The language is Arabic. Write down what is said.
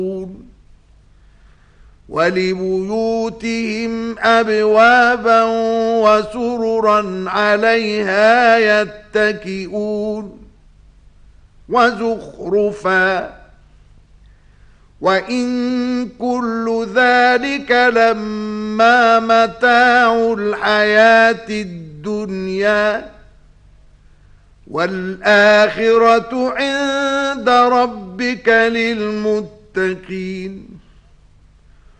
ولبيوتهم أبوابا وسررا عليها يتكئون وزخرفا وإن كل ذلك لما متاع الحياة الدنيا والآخرة عند ربك للمتقين